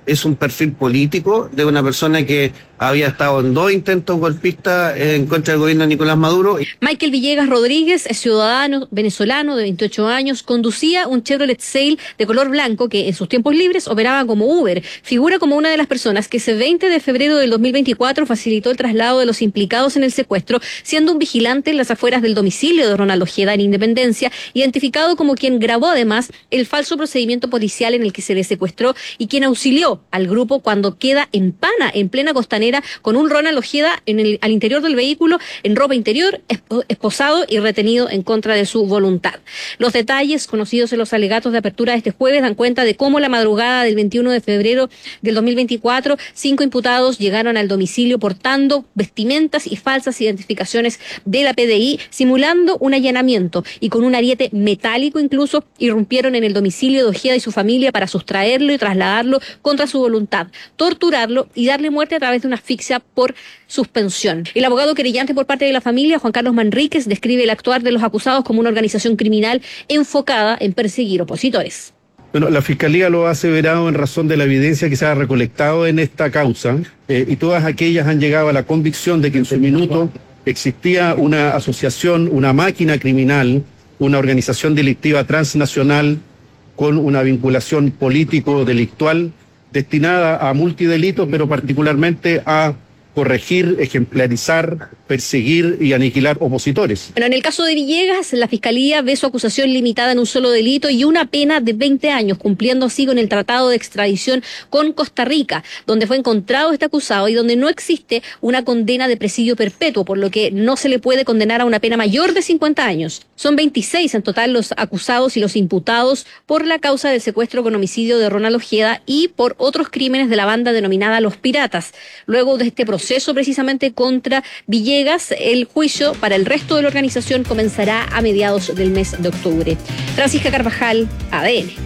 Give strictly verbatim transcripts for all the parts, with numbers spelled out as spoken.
es un perfil político de una persona que había estado en dos intentos golpistas en contra del gobierno de Nicolás Maduro. Michael Villegas Rodríguez es ciudadano venezolano de veintiocho años, conducía un Chevrolet Sail de color blanco que en sus tiempos libres operaba como Uber. Figura como una de las personas que ese veinte de febrero del dos mil veinticuatro facilitó el traslado de los implicados en el secuestro, siendo un vigilante en las afueras del domicilio de Ronald Ojeda en Independencia, identificado como quien grabó además el falso procedimiento policial en el que se le secuestró y quien auxilió al grupo cuando queda en Pana, en plena costanera, con un Ronald Ojeda en el, al interior del vehículo, en ropa interior, esposado y retenido en contra de su voluntad. Los detalles conocidos en los alegatos de apertura de este jueves dan cuenta de cómo la madrugada del veintiuno de febrero del dos mil veinticuatro, cinco imputados llegaron al domicilio portando vestimentas y falsas identificaciones de la P D I, simulando un allanamiento, y con un ariete metálico incluso irrumpieron en el domicilio de Ojeda y su familia para sustraerlo y trasladarlo contra su voluntad, torturarlo y darle muerte a través de una asfixia por suspensión. El abogado querellante por parte de la familia, Juan Carlos Manríquez, describe el actuar de los acusados como una organización criminal enfocada en perseguir opositores. Bueno, la Fiscalía lo ha aseverado en razón de la evidencia que se ha recolectado en esta causa, eh, y todas aquellas han llegado a la convicción de que en su minuto existía una asociación, una máquina criminal, una organización delictiva transnacional con una vinculación político-delictual destinada a multidelitos, pero particularmente a corregir, ejemplarizar, perseguir y aniquilar opositores. Bueno, en el caso de Villegas, la Fiscalía ve su acusación limitada en un solo delito y una pena de veinte años, cumpliendo así con el tratado de extradición con Costa Rica, donde fue encontrado este acusado y donde no existe una condena de presidio perpetuo, por lo que no se le puede condenar a una pena mayor de cincuenta años. Son veintiséis en total los acusados y los imputados por la causa del secuestro con homicidio de Ronald Ojeda y por otros crímenes de la banda denominada Los Piratas. Luego de este proceso proceso precisamente contra Villegas, el juicio para el resto de la organización comenzará a mediados del mes de octubre. Francisca Carvajal, A D N.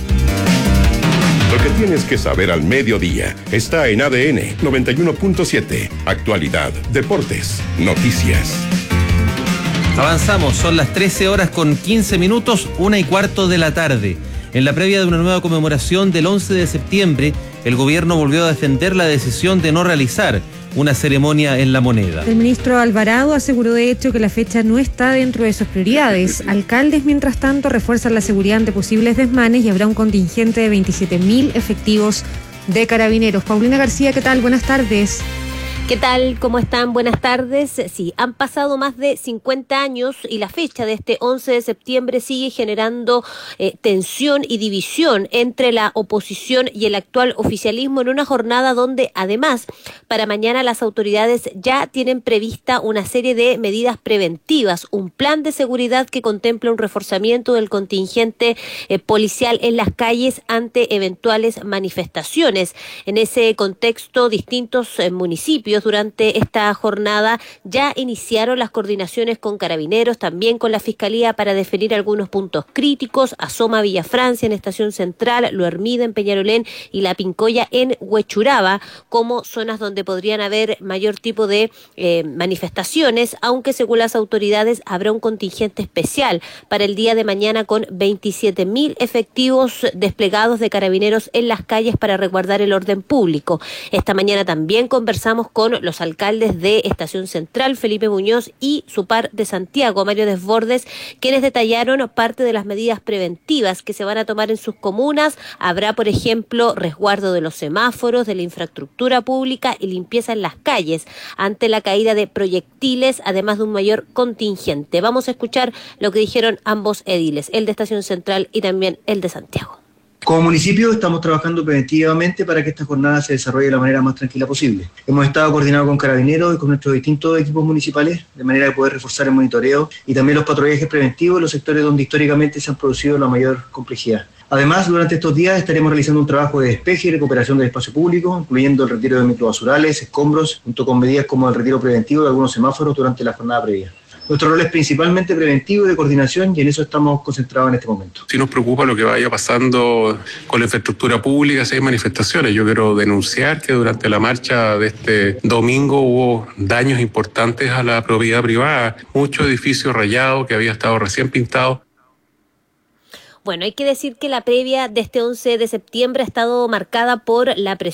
Lo que tienes que saber al mediodía está en A D N noventa y uno punto siete. Actualidad, deportes, noticias. Avanzamos, son las trece horas con quince minutos, una y cuarto de la tarde. En la previa de una nueva conmemoración del once de septiembre, el gobierno volvió a defender la decisión de no realizar una ceremonia en La Moneda. El ministro Alvarado aseguró de hecho que la fecha no está dentro de sus prioridades. Alcaldes, mientras tanto, refuerzan la seguridad ante posibles desmanes y habrá un contingente de veintisiete mil efectivos de carabineros. Paulina García, ¿qué tal? Buenas tardes. ¿Qué tal? ¿Cómo están? Buenas tardes. Sí, han pasado más de cincuenta años y la fecha de este once de septiembre sigue generando eh, tensión y división entre la oposición y el actual oficialismo en una jornada donde además para mañana las autoridades ya tienen prevista una serie de medidas preventivas, un plan de seguridad que contempla un reforzamiento del contingente eh, policial en las calles ante eventuales manifestaciones. En ese contexto, distintos eh, municipios durante esta jornada ya iniciaron las coordinaciones con Carabineros, también con la Fiscalía para definir algunos puntos críticos. Asoma Villa Francia en Estación Central, Lo Hermida en Peñarolén y La Pincoya en Huechuraba como zonas donde podrían haber mayor tipo de eh, manifestaciones, aunque según las autoridades habrá un contingente especial para el día de mañana con veintisiete mil efectivos desplegados de Carabineros en las calles para resguardar el orden público. Esta mañana también conversamos con los alcaldes de Estación Central, Felipe Muñoz, y su par de Santiago, Mario Desbordes, quienes detallaron parte de las medidas preventivas que se van a tomar en sus comunas. Habrá, por ejemplo, resguardo de los semáforos, de la infraestructura pública y limpieza en las calles ante la caída de proyectiles, además de un mayor contingente. Vamos a escuchar lo que dijeron ambos ediles, el de Estación Central y también el de Santiago. Como municipio estamos trabajando preventivamente para que esta jornada se desarrolle de la manera más tranquila posible. Hemos estado coordinados con Carabineros y con nuestros distintos equipos municipales de manera de poder reforzar el monitoreo y también los patrullajes preventivos en los sectores donde históricamente se han producido la mayor complejidad. Además, durante estos días estaremos realizando un trabajo de despeje y recuperación del espacio público, incluyendo el retiro de microbasurales, escombros, junto con medidas como el retiro preventivo de algunos semáforos durante la jornada previa. Nuestro rol es principalmente preventivo y de coordinación y en eso estamos concentrados en este momento. Sí nos preocupa lo que vaya pasando con la infraestructura pública, si hay manifestaciones. Yo quiero denunciar que durante la marcha de este domingo hubo daños importantes a la propiedad privada. Mucho edificio rayado que había estado recién pintado. Bueno, hay que decir que la previa de este once de septiembre ha estado marcada por la presión